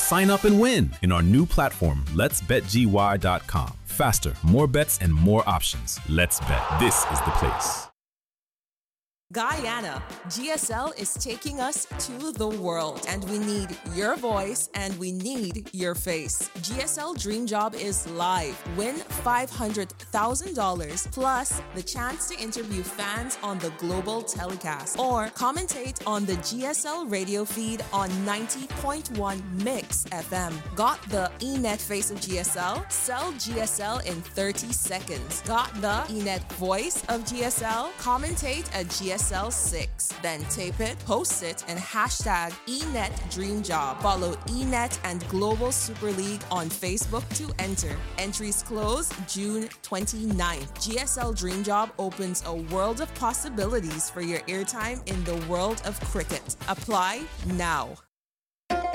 Sign up and win in our new platform, letsbetgy.com. Faster, more bets, and more options. Let's bet. This is the place. Guyana, GSL is taking us to the world, and we need your voice and we need your face. GSL Dream Job is live. Win $500,000 plus the chance to interview fans on the global telecast or commentate on the GSL radio feed on 90.1 Mix FM. Got the eNet face of GSL? Sell GSL in 30 seconds. Got the eNet voice of GSL? Commentate at GSL 6. Then tape it, post it, and hashtag eNetDreamJob. Follow eNet and Global Super League on Facebook to enter. Entries close June 29th. GSL Dream Job opens a world of possibilities for your airtime in the world of cricket. Apply now.